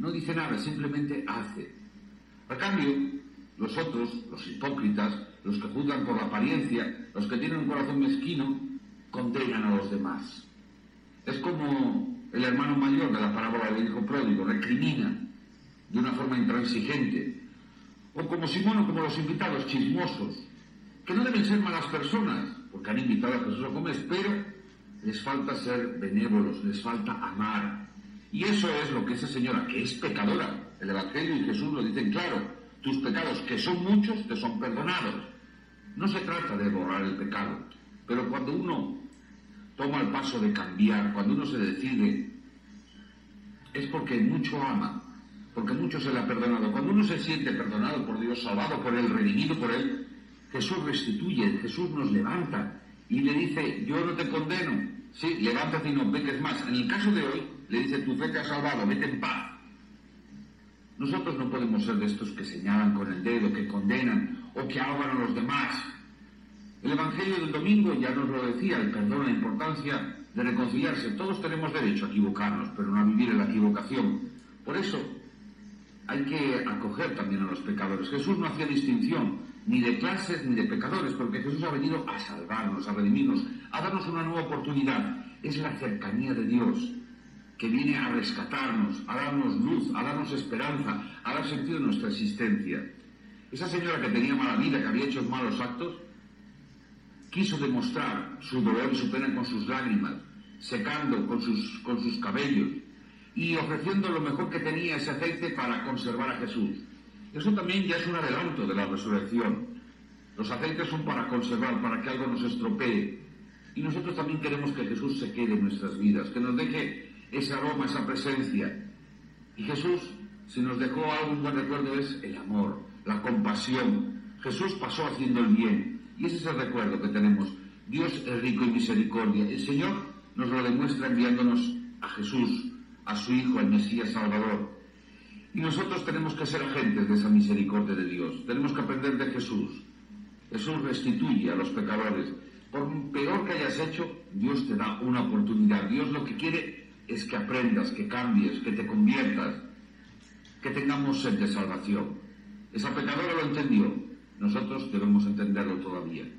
no dice nada, simplemente hace. A cambio, los otros, los hipócritas, los que juzgan por la apariencia, los que tienen un corazón mezquino, condenan a los demás. Es como el hermano mayor de la parábola del hijo pródigo, recrimina de una forma intransigente. O como Simón o como los invitados chismosos, que no deben ser malas personas, porque han invitado a Jesús a comer, pero les falta ser benévolos, les falta amar. Y eso es lo que esa señora, que es pecadora, el Evangelio y Jesús lo dicen claro, tus pecados, que son muchos, te son perdonados. No se trata de borrar el pecado, pero cuando uno toma el paso de cambiar, cuando uno se decide, es porque mucho ama, porque mucho se le ha perdonado. Cuando uno se siente perdonado por Dios, salvado por Él, redimido por Él, Jesús restituye, Jesús nos levanta y le dice, yo no te condeno, sí, levántate y no peques más. En el caso de hoy, le dice, tu fe te ha salvado, vete en paz. Nosotros no podemos ser de estos que señalan con el dedo, que condenan o que ahogan a los demás. El Evangelio del domingo ya nos lo decía, el perdón, la importancia de reconciliarse. Todos tenemos derecho a equivocarnos, pero no a vivir en la equivocación. Por eso hay que acoger también a los pecadores. Jesús no hacía distinción ni de clases ni de pecadores, porque Jesús ha venido a salvarnos, a redimirnos, a darnos una nueva oportunidad. Es la cercanía de Dios que viene a rescatarnos, a darnos luz, a darnos esperanza, a dar sentido a nuestra existencia. Esa señora que tenía mala vida, que había hecho malos actos, quiso demostrar su dolor y su pena con sus lágrimas, secando con sus cabellos y ofreciendo lo mejor que tenía, ese aceite, para conservar a Jesús. Eso también ya es un adelanto de la resurrección. Los aceites son para conservar, para que algo nos estropee. Y nosotros también queremos que Jesús se quede en nuestras vidas, que nos deje ese aroma, esa presencia. Y Jesús, si nos dejó algún buen recuerdo, es el amor, la compasión. Jesús pasó haciendo el bien. Y ese es el recuerdo que tenemos. Dios es rico en misericordia. El Señor nos lo demuestra enviándonos a Jesús, a su Hijo, el Mesías Salvador. Y nosotros tenemos que ser agentes de esa misericordia de Dios. Tenemos que aprender de Jesús. Jesús restituye a los pecadores. Por peor que hayas hecho, Dios te da una oportunidad. Dios lo que quiere es que aprendas, que cambies, que te conviertas, que tengamos sed de salvación. Esa pecadora lo entendió. Nosotros debemos entenderlo todavía.